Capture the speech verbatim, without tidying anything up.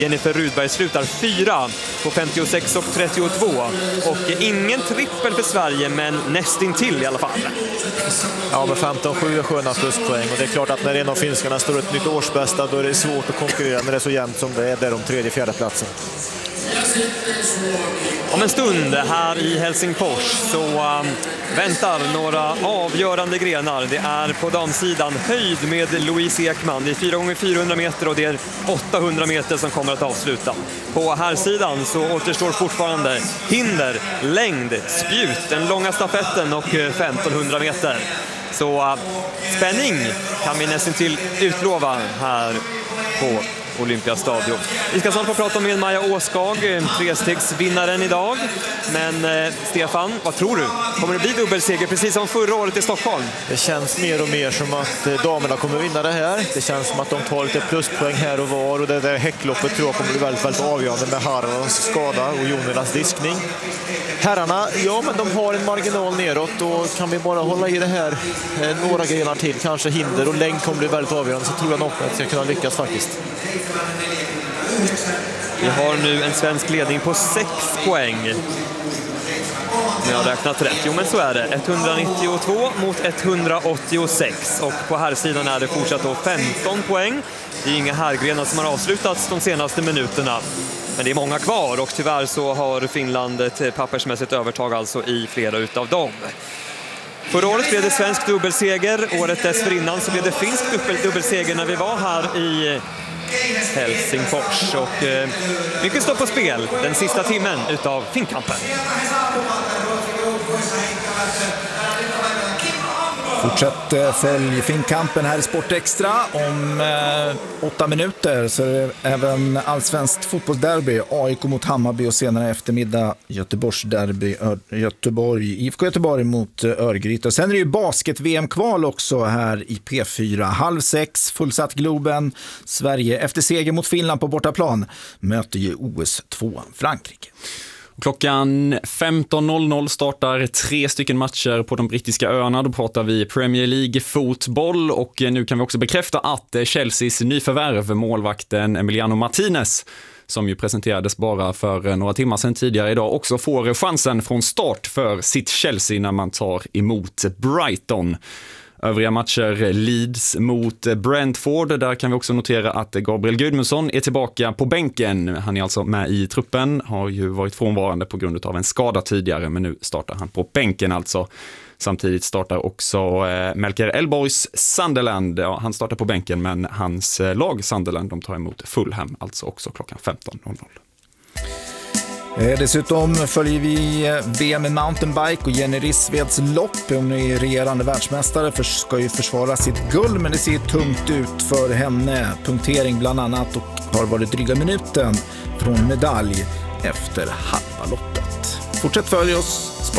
Jennifer Rudberg slutar fyra på femtiosex och trettiotvå. Och ingen trippel för Sverige, men nästintill i alla fall. Ja, med femton sju är sköna pluspoäng. Och det är klart att när en av finskarna står ett nytt årsbästa, då är det svårt att konkurrera när det är så jämnt som det är där om tredje, fjärde platsen. Om en stund här i Helsingfors så um, väntar några avgörande grenar. Det är på damsidan höjd med Louise Ekman. Det är fyra gånger fyrahundra meter och det är åttahundra meter som kommer att avsluta. På här sidan så återstår fortfarande hinder, längd, spjut, den långa stafetten och femtonhundra meter. Så uh, spänning kan vi nästan till utlova här på Olympiastadion. Vi ska snart få prata med Maja Åskag, trestegsvinnaren idag. Men eh, Stefan, vad tror du? Kommer det bli dubbelseger precis som förra året i Stockholm? Det känns mer och mer som att eh, damerna kommer vinna det här. Det känns som att de tar lite pluspoäng här och var. Och det där häckloppet tror jag kommer bli väldigt, väldigt avgörande med Haralds skada och Jonelas diskning. Herrarna, ja, men de har en marginal neråt och kan vi bara hålla i det här eh, några grenar till, kanske hinder och längd kommer bli väldigt avgörande, så tror jag nog att ska kunna lyckas faktiskt. Vi har nu en svensk ledning på sex poäng. Jag har räknat rätt. Jo, men så är det. etthundranittiotvå mot etthundraåttiosex. Och på här sidan är det fortsatt då femton poäng. Det är inga härgrenar som har avslutats de senaste minuterna. Men det är många kvar och tyvärr så har Finland ett pappersmässigt övertag alltså i flera utav dem. Förra året blev det svensk dubbelseger. Året dessförinnan så blev det finsk dubbelseger när vi var här i Helsingfors. Och eh, mycket står på spel den sista timmen utav Finnkampen. Fortsätt följ Finnkampen här i Sport Extra. Om eh, åtta minuter så är det även allsvenskt fotbollsderby. A I K mot Hammarby och senare eftermiddag Göteborgsderby. Göteborg, I F K Göteborg mot Örgryte. Och sen är det ju basket-V M-kval också här i P fyra. Halv sex, fullsatt Globen. Sverige efter seger mot Finland på bortaplan möter ju O S två Frankrike. Klockan femton noll noll startar tre stycken matcher på de brittiska öarna. Då pratar vi Premier League fotboll och nu kan vi också bekräfta att Chelseas nyförvärv, målvakten Emiliano Martinez, som ju presenterades bara för några timmar sedan tidigare idag, också får chansen från start för sitt Chelsea när man tar emot Brighton. Övriga matcher, Leeds mot Brentford. Där kan vi också notera att Gabriel Gudmundsson är tillbaka på bänken. Han är alltså med i truppen, har ju varit frånvarande på grund av en skada tidigare, men nu startar han på bänken alltså. Samtidigt startar också eh, Melker Elborgs Sunderland. Ja, han startar på bänken, men hans eh, lag Sunderland, de tar emot Fulham alltså också klockan femton noll noll. Dessutom följer vi V M i mountainbike och Jenny Rissveds lopp. Hon är regerande världsmästare, för ska ju försvara sitt guld, men det ser tungt ut för henne. Punktering bland annat och har varit dryga minuten från medalj efter halva loppet. Fortsätt följa oss.